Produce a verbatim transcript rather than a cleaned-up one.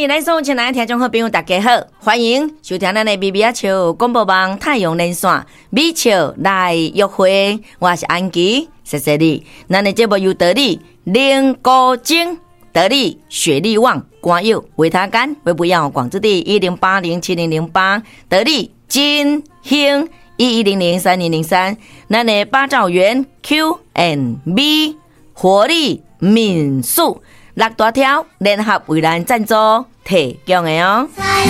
里咱所有亲爱的听众好朋友大家好，欢迎收听咱的 B B 笑广播网太阳连线美笑来约会，我是安琪，谢谢你。咱的节目由得力零高精、得力雪力旺、光佑、维他干、微不要广之地一零八零七零零八，得力金兴一一零零三零零三，咱的八兆元 Q and B 活力民宿。六大条联合为咱赞助提供的哦。